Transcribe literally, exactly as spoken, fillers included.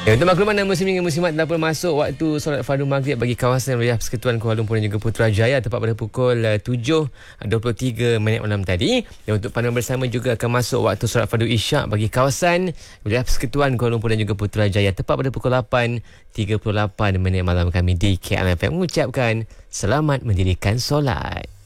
Ya, untuk makluman anda muslimin dan muslimat telah pun masuk waktu solat fardu maghrib bagi kawasan wilayah Persekutuan Kuala Lumpur dan juga Putrajaya tepat pada pukul tujuh dua puluh tiga minit malam tadi. Dan untuk pandangan bersama juga akan masuk waktu solat fardu isyak bagi kawasan wilayah Persekutuan Kuala Lumpur dan juga Putrajaya tepat pada pukul lapan tiga puluh lapan minit malam. Kami di K L F M mengucapkan selamat mendirikan solat.